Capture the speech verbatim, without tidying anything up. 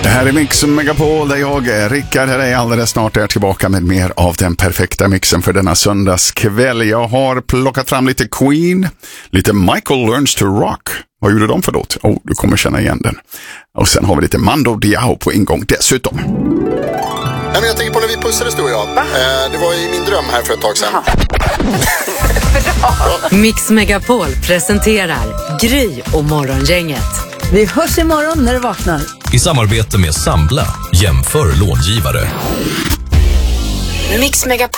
Det här är Mix Megapol där jag, Rickard, här är alldeles snart är tillbaka med mer av den perfekta mixen för denna söndagskväll. Jag har plockat fram lite Queen, lite Michael Learns to Rock. Vad gjorde de för låt? Oh, du kommer känna igen den. Och sen har vi lite Mando Diao på ingång dessutom. Nej, men jag tänker på när vi pussades, du och jag. Eh, det var i min dröm här för ett tag sedan. Mix Megapol presenterar Gry och Morgongänget. Vi hörs imorgon när du vaknar. I samarbete med Sambla, jämför långivare. Mix Megapol.